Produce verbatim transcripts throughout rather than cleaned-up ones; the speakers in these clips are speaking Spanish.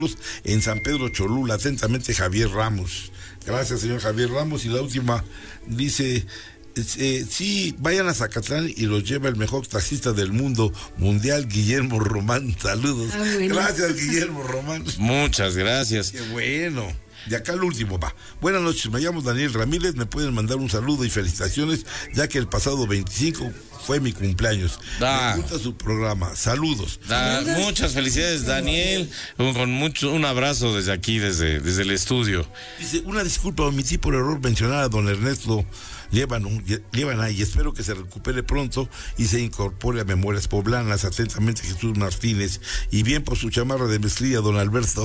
en San Pedro Cholula. Atentamente, Javier Ramos. Gracias, señor Javier Ramos. Y la última dice: eh, sí, vayan a Zacatlán y los lleva el mejor taxista del mundo mundial, Guillermo Román. Saludos. Ah, bueno. Gracias, Guillermo Román. Muchas gracias. Qué bueno. De acá al último, va. Buenas noches, me llamo Daniel Ramírez, me pueden mandar un saludo y felicitaciones, ya que el pasado veinticinco fue mi cumpleaños. Da. Me gusta su programa. Saludos. Da, muchas felicidades, Daniel. Con mucho, un abrazo desde aquí, desde, desde el estudio. Dice, una disculpa, omití por error mencionar a don Ernesto Líbana y espero que se recupere pronto y se incorpore a Memorias Poblanas. Atentamente, Jesús Martínez. Y bien por su chamarra de mezclilla, don Alberto.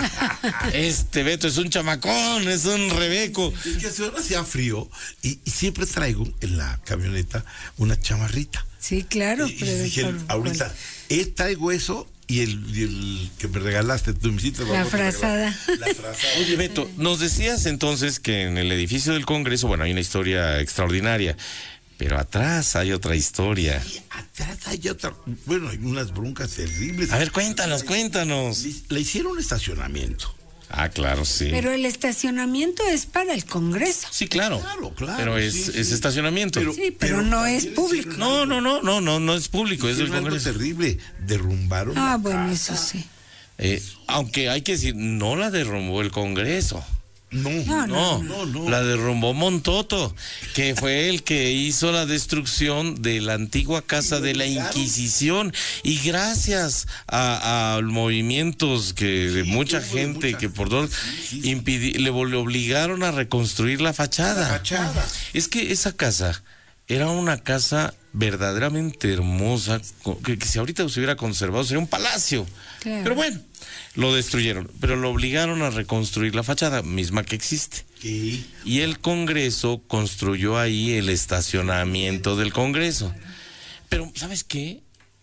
Este Beto es un chamacón, es un rebeco. Es que ahora hacía frío y, y siempre traigo en la camioneta una chamarrita. Sí, claro. Y, y dije, por, ahorita, por... eh, traigo eso y el, y el que me regalaste, tú me hiciste la frazada. La frazada. Oye, Beto, nos decías entonces que en el edificio del Congreso, bueno, hay una historia extraordinaria, pero atrás hay otra historia. Sí, atrás hay otra, bueno, hay unas broncas terribles. A ver, cuéntanos, cuéntanos. Le, le hicieron estacionamiento. Ah, claro, sí. Pero el estacionamiento es para el Congreso. Sí, claro. Claro, claro. Pero es, sí, es sí. estacionamiento. Pero, sí, pero, pero no es público. No, no, no, no, no, no es público, es del Congreso. Algo terrible, derrumbaron. Ah, la bueno, casa. eso sí. Eh, aunque hay que decir, no la derrumbó el Congreso. No, no, no, no, no, la derrumbó Montoto, que fue el que hizo la destrucción de la antigua casa de la Inquisición, y gracias a, a movimientos que de sí, mucha gente mucha... que por dos sí, sí, impidi... le, le obligaron a reconstruir la fachada. La fachada. Es que esa casa era una casa verdaderamente hermosa, que, que si ahorita se hubiera conservado sería un palacio. Claro. Pero bueno, lo destruyeron, pero lo obligaron a reconstruir la fachada, misma que existe. ¿Qué? Y el Congreso construyó ahí el estacionamiento del Congreso. Pero, ¿sabes qué?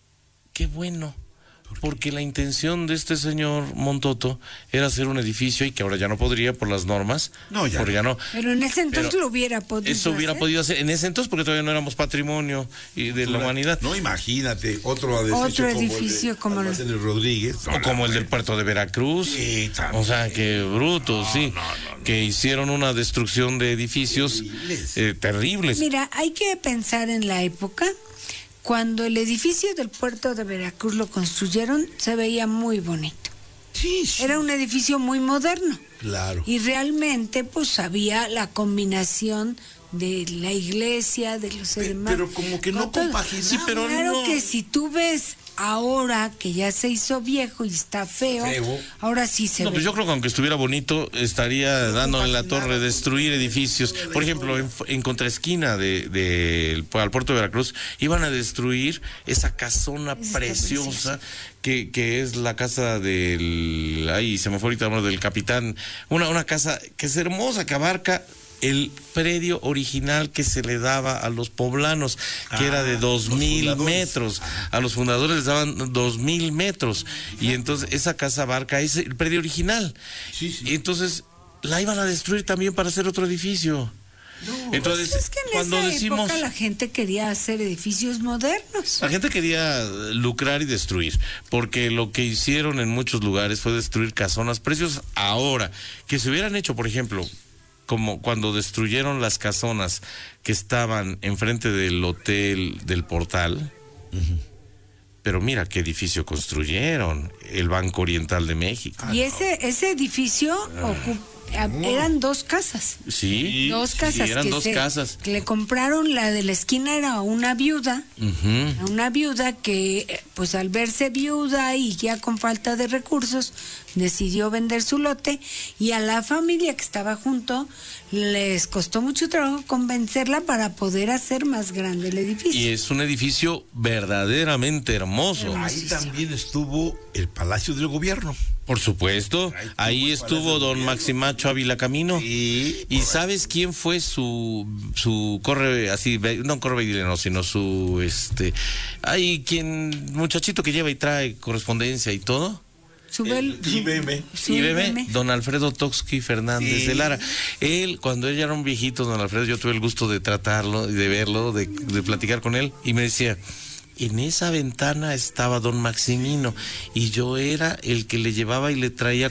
Qué bueno. Porque la intención de este señor Montoto era hacer un edificio y que ahora ya no podría por las normas. No, ya. Porque ya no. Pero en ese entonces lo hubiera podido Eso hubiera hacer. podido hacer. En ese entonces, porque todavía no éramos patrimonio y de la humanidad. No, imagínate, otro edificio, otro edificio como, el de, como el Rodríguez. O como el del puerto de Veracruz. Sí, también. O sea, que brutos, no, sí. No, no, no. Que hicieron una destrucción de edificios terribles. Eh, terribles. Mira, hay que pensar en la época. Cuando el edificio del puerto de Veracruz lo construyeron, se veía muy bonito. Sí, sí. Era un edificio muy moderno. Claro. Y realmente, pues, había la combinación de la iglesia, de los demás. Pero como que no compaginaba. Sí, pero claro no. que si tú ves ahora que ya se hizo viejo y está feo, feo. ahora sí se no, ve. Pues yo creo que aunque estuviera bonito, estaría no dándole en la torre, destruir edificios. Por ejemplo, en, en contraesquina de, de, de, al puerto de Veracruz, iban a destruir esa casona es preciosa que, que es la casa del... Ay, se me fue ahorita del capitán. Una, una casa que es hermosa, que abarca el predio original que se le daba a los poblanos, que ah, era de dos mil metros. A los fundadores les daban dos mil metros. Y entonces esa casa abarca ese, el predio original. Sí, sí. Y entonces la iban a destruir también para hacer otro edificio. No, entonces, pues es que en cuando esa decimos, época la gente quería hacer edificios modernos. La gente quería lucrar y destruir, porque lo que hicieron en muchos lugares fue destruir casonas preciosas. Ahora, que se hubieran hecho, por ejemplo, como cuando destruyeron las casonas que estaban enfrente del hotel del Portal. Uh-huh. Pero mira qué edificio construyeron, el Banco Oriental de México. Y ese ese edificio ah. ocupa eran dos casas. Sí. Dos casas. Sí, eran que dos se, casas. Que le compraron, la de la esquina era una viuda, uh-huh. una viuda que, pues al verse viuda y ya con falta de recursos, decidió vender su lote, y a la familia que estaba junto les costó mucho trabajo convencerla para poder hacer más grande el edificio. Y es un edificio verdaderamente hermoso. Ahí también estuvo el Palacio del Gobierno. Por supuesto, ahí, ahí estuvo don Maximacho Ávila Camino. Sí, ¿Y sabes quién fue su su corre así, no corre no, sino su este, hay quien muchachito que lleva y trae correspondencia y todo? Sube el, I B M. su, I B M, don Alfredo Toxqui Fernández sí. de Lara. Él, cuando él ya era un viejito, don Alfredo, yo tuve el gusto de tratarlo y de verlo, de, de platicar con él, y me decía, en esa ventana estaba don Maximino y yo era el que le llevaba y le traía